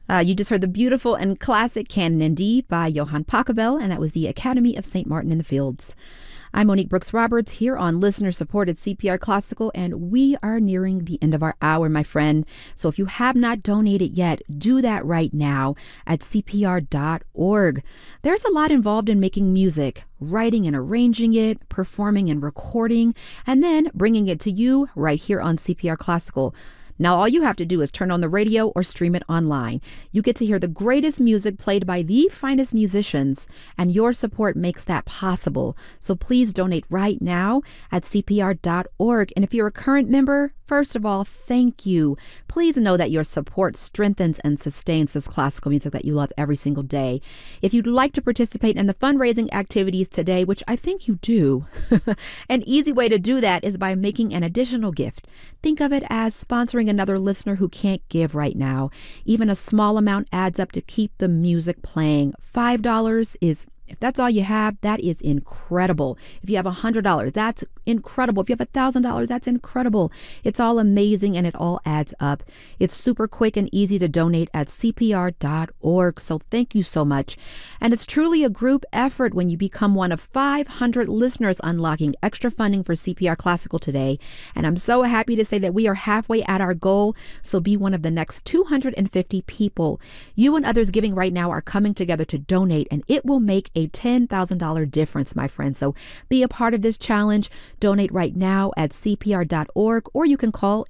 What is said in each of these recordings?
You just heard the beautiful and classic Canon in D by Johann Pachelbel, and that was the Academy of St. Martin in the Fields. I'm Monique Brooks Roberts here on listener-supported CPR Classical, and we are nearing the end of our hour, my friend. So if you have not donated yet, do that right now at CPR.org. There's a lot involved in making music, writing and arranging it, performing and recording, and then bringing it to you right here on CPR Classical. Now, all you have to do is turn on the radio or stream it online. You get to hear the greatest music played by the finest musicians, and your support makes that possible. So please donate right now at CPR.org. And if you're a current member, first of all, thank you. Please know that your support strengthens and sustains this classical music that you love every single day. If you'd like to participate in the fundraising activities today, which I think you do, an easy way to do that is by making an additional gift. Think of it as sponsoring another listener who can't give right now. Even a small amount adds up to keep the music playing. $5 is, if that's all you have, that is incredible. If you have $100, that's incredible. If you have $1,000, that's incredible. It's all amazing and it all adds up. It's super quick and easy to donate at CPR.org. So thank you so much. And it's truly a group effort when you become one of 500 listeners unlocking extra funding for CPR Classical today. And I'm so happy to say that we are halfway at our goal. So be one of the next 250 people. You and others giving right now are coming together to donate, and it will make a $10,000 difference, my friend. So be a part of this challenge. Donate right now at CPR.org, or you can call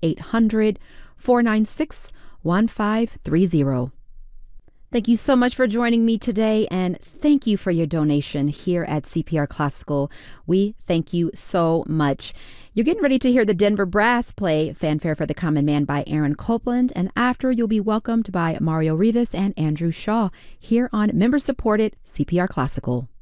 800-496-1530. Thank you so much for joining me today, and thank you for your donation here at CPR Classical. We thank you so much. You're getting ready to hear the Denver Brass play Fanfare for the Common Man by Aaron Copland, and after you'll be welcomed by Mario Rivas and Andrew Shaw here on member-supported CPR Classical.